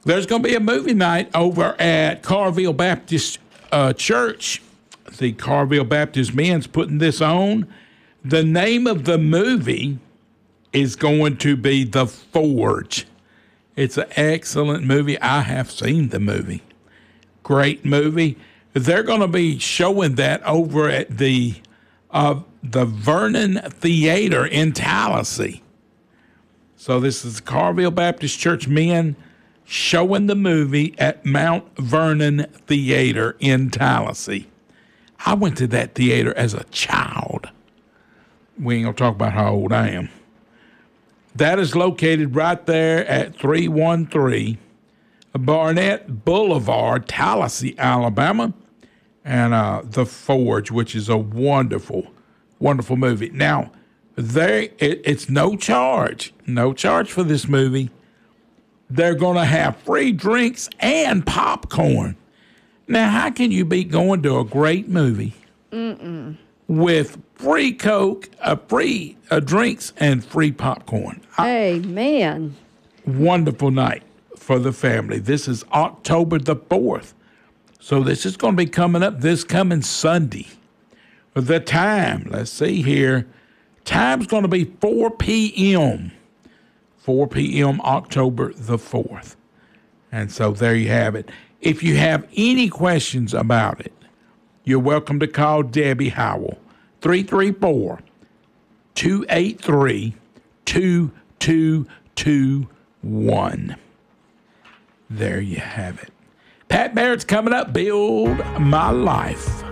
There's going to be a movie night over at Carville Baptist Church. The Carville Baptist men's putting this on. The name of the movie is going to be The Forge. It's an excellent movie. I have seen the movie. Great movie. They're going to be showing that over at the Vernon Theater in Tallahassee. So this is Carville Baptist Church men showing the movie at Mount Vernon Theater in Tallahassee. I went to that theater as a child. We ain't going to talk about how old I am. That is located right there at 313 Barnett Boulevard, Tallahassee, Alabama. And The Forge, which is a wonderful, wonderful movie. Now, it's no charge for this movie. They're going to have free drinks and popcorn. Now, how can you beat going to a great movie with free Coke, free drinks, and free popcorn? Amen. Wonderful night for the family. This is October the 4th. So this is going to be coming up this coming Sunday. The time, let's see here. Time's going to be 4 p.m. 4 p.m. October the 4th. And so there you have it. If you have any questions about it, you're welcome to call Debbie Howell, 334-283-2221. There you have it. Pat Barrett's coming up. Build My Life.